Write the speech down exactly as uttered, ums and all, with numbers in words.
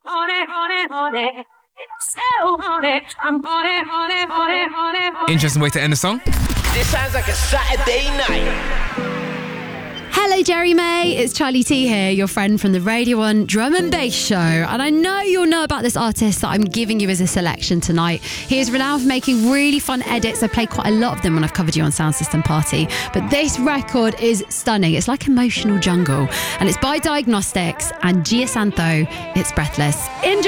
Interesting way to end the song. This sounds like a Saturday night. Hello, Jerry May. It's Charlie T here, your friend from the Radio one Drum and Bass Show. And I know you'll know about this artist that I'm giving you as a selection tonight. He is renowned for making really fun edits. I played quite a lot of them when I've covered you on Sound System Party. But this record is stunning. It's like Emotional Jungle. And it's by Diagnostics and Gia Santo. It's Breathless. Enjoy.